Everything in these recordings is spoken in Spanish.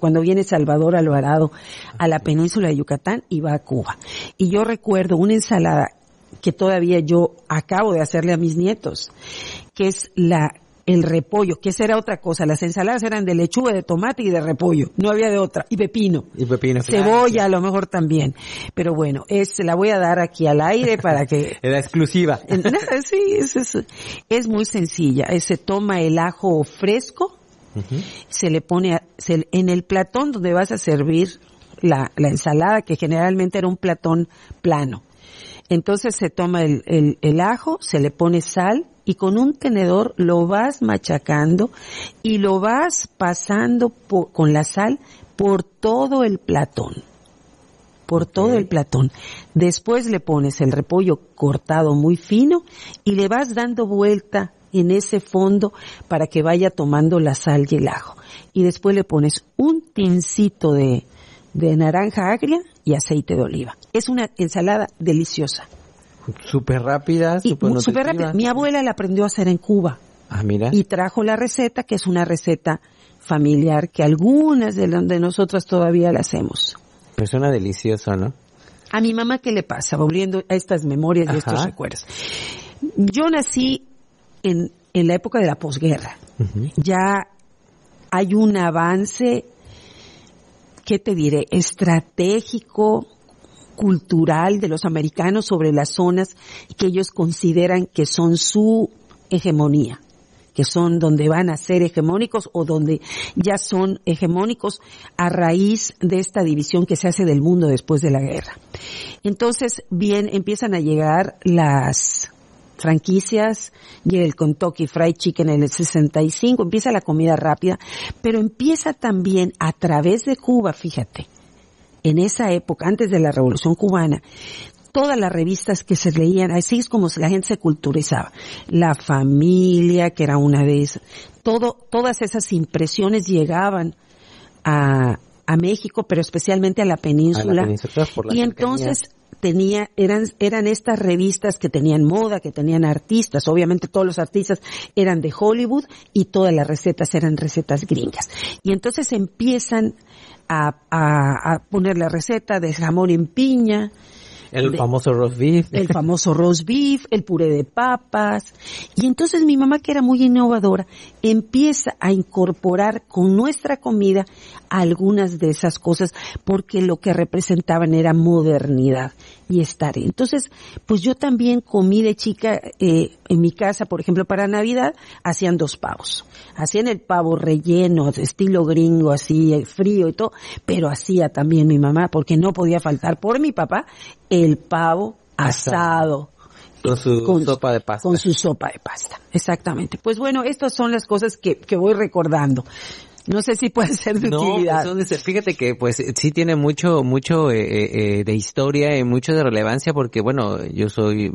cuando viene Salvador Alvarado a la península de Yucatán y va a Cuba. Y yo recuerdo una ensalada que todavía yo acabo de hacerle a mis nietos, que es el repollo, que esa era otra cosa. Las ensaladas eran de lechuga, de tomate y de repollo. No había de otra. Y pepino. Cebolla, claro. A lo mejor también. Pero bueno, la voy a dar aquí al aire para que... Era exclusiva. Sí, es muy sencilla. Se toma el ajo fresco, se le pone en el platón donde vas a servir la ensalada, que generalmente era un platón plano. Entonces se toma el ajo, se le pone sal y con un tenedor lo vas machacando y lo vas pasando con la sal por todo el platón. Por todo el platón. Después le pones el repollo cortado muy fino y le vas dando vuelta en ese fondo para que vaya tomando la sal y el ajo. Y después le pones un tincito de naranja agria y aceite de oliva. Es una ensalada deliciosa. Súper rápida, súper rápida. Mi abuela la aprendió a hacer en Cuba. Ah, mira. Y trajo la receta, que es una receta familiar, que algunas de nosotras todavía la hacemos. Pues suena delicioso, ¿no? A mi mamá, ¿qué le pasa? Volviendo a estas memorias y estos recuerdos. Yo nací en la época de la posguerra. Ya hay un avance, ¿qué te diré? Estratégico, cultural de los americanos sobre las zonas que ellos consideran que son su hegemonía, que son donde van a ser hegemónicos o donde ya son hegemónicos a raíz de esta división que se hace del mundo después de la guerra. Entonces, empiezan a llegar las franquicias, llega el Kentucky Fried Chicken en el 65, empieza la comida rápida, pero empieza también a través de Cuba, fíjate, en esa época, antes de la Revolución Cubana, todas las revistas que se leían, así es como la gente se culturizaba. La Familia, que era una de esas, todas esas impresiones llegaban a México, pero especialmente a la península. Y entonces eran estas revistas que tenían moda, que tenían artistas. Obviamente todos los artistas eran de Hollywood y todas las recetas eran recetas gringas. Y entonces empiezan a poner la receta de jamón en piña, el famoso roast beef. El famoso roast beef, el puré de papas. Y entonces mi mamá, que era muy innovadora, empieza a incorporar con nuestra comida algunas de esas cosas, porque lo que representaban era modernidad y estar. Entonces, pues yo también comí de chica, en mi casa, por ejemplo, para Navidad, hacían 2 pavos. Hacían el pavo relleno, de estilo gringo, así, frío y todo, pero hacía también mi mamá, porque no podía faltar por mi papá, el pavo asado. Con su sopa de pasta. Con su sopa de pasta, exactamente. Pues bueno, estas son las cosas que voy recordando. No sé si puede ser de utilidad. No, fíjate que pues sí tiene mucho de historia y mucho de relevancia, porque bueno, yo soy,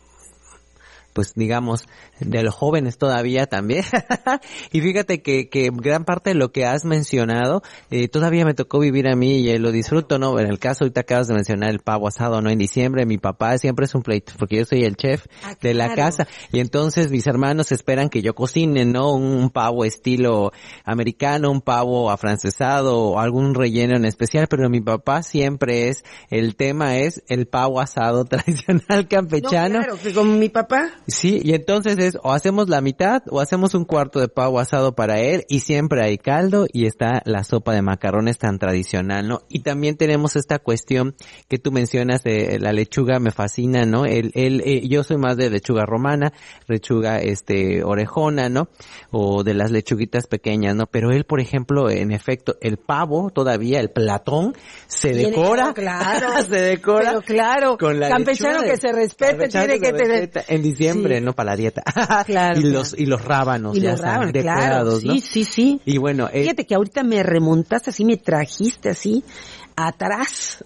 pues digamos, de los jóvenes todavía también. Y fíjate que gran parte de lo que has mencionado, todavía me tocó vivir a mí y lo disfruto, ¿no? En el caso, ahorita acabas de mencionar el pavo asado, ¿no? En diciembre, mi papá siempre es un pleito, porque yo soy el chef de la casa, y entonces mis hermanos esperan que yo cocine, ¿no? Un pavo estilo americano, un pavo afrancesado, o algún relleno en especial, pero mi papá siempre el tema es el pavo asado tradicional campechano. No, claro, que como mi papá. Sí, y entonces o hacemos la mitad o hacemos un cuarto de pavo asado para él, y siempre hay caldo y está la sopa de macarrones tan tradicional, ¿no? Y también tenemos esta cuestión que tú mencionas de la lechuga, me fascina, ¿no? Yo soy más de lechuga romana, lechuga orejona, ¿no? O de las lechuguitas pequeñas, ¿no? Pero él, por ejemplo, en efecto, el pavo todavía, el platón, se decora. Claro. Se decora. Pero claro, con la campechano que se respete tiene que tener. En diciembre, ¿no? Para la dieta. Claro. Y los rábanos, ya están decorados, claro. ¿no? Sí. Y bueno, fíjate que ahorita me remontaste así, me trajiste así atrás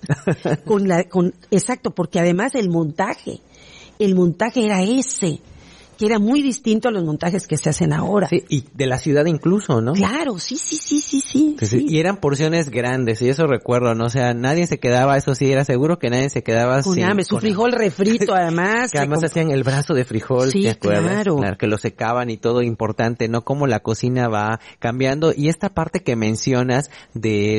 exacto, porque además el montaje era ese, que era muy distinto a los montajes que se hacen ahora. Sí, y de la ciudad incluso, ¿no? Claro, sí. Y eran porciones grandes, y eso recuerdo, ¿no? O sea, nadie se quedaba, eso sí, era seguro que nadie se quedaba con hambre, su frijol refrito además. Que además hacían el brazo de frijol, sí, ¿te acuerdas? Claro, que lo secaban y todo, importante, ¿no? Cómo la cocina va cambiando, y esta parte que mencionas de